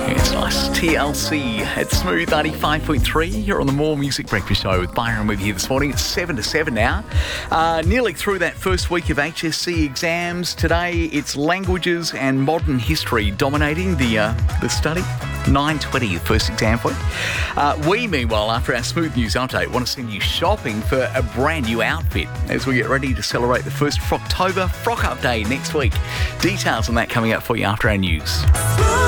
It's nice. TLC at Smooth 95.3. You're on the More Music Breakfast Show with Byron with you this morning. It's 7 to 7 now. Nearly through that first week of HSC exams. Today it's languages and modern history dominating the study. 9:20, the first exam for you. We, meanwhile, after our Smooth News update, want to send you shopping for a brand new outfit as we get ready to celebrate the first Frocktober Frock Up Day next week. Details on that coming up for you after our news.